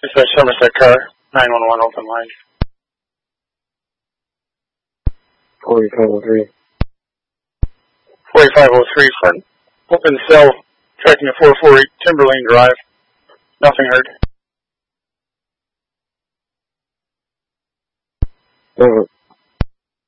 It's a Somerset car, 911 open line. 4503. 4503 front. Open cell, tracking to 448 Timberlane Drive. Nothing heard. Over.